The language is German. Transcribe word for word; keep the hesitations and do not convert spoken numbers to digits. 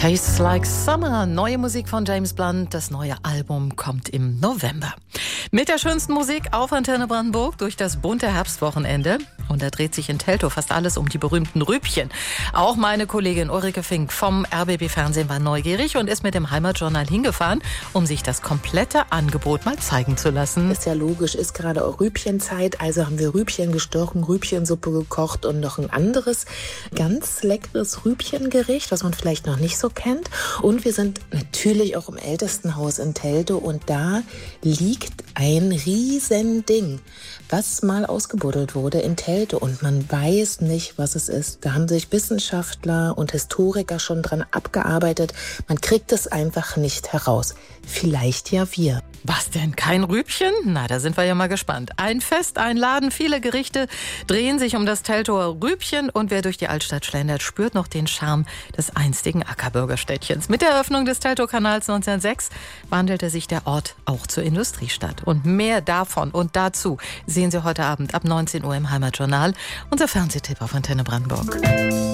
Tastes Like Summer, neue Musik von James Blunt. Das neue Album kommt im November. Mit der schönsten Musik auf Antenne Brandenburg durch das bunte Herbstwochenende. Und da dreht sich in Teltow fast alles um die berühmten Rübchen. Auch meine Kollegin Ulrike Fink vom R B B Fernsehen war neugierig und ist mit dem Heimatjournal hingefahren, um sich das komplette Angebot mal zeigen zu lassen. Ist ja logisch, ist gerade auch Rübchenzeit. Also haben wir Rübchen gestochen, Rübchensuppe gekocht und noch ein anderes ganz leckeres Rübchengericht, was man vielleicht noch nicht so kennt. Und wir sind natürlich auch im Ältestenhaus in Teltow und da liegt ein Riesending, was mal ausgebuddelt wurde in Teltow und man weiß nicht, was es ist. Da haben sich Wissenschaftler und Historiker schon dran abgearbeitet. Man kriegt es einfach nicht heraus. Vielleicht ja wir. Was denn, kein Rübchen? Na, da sind wir ja mal gespannt. Ein Fest, ein Laden, viele Gerichte drehen sich um das Teltower Rübchen und wer durch die Altstadt schlendert, spürt noch den Charme des einstigen Ackerbürgerstädtchens. Mit der Eröffnung des Teltow-Kanals neunzehnhundertsechs wandelte sich der Ort auch zur Industriestadt. Und mehr davon und dazu sehen Sie heute Abend ab neunzehn Uhr im Heimatjournal, unser Fernsehtipp auf Antenne Brandenburg.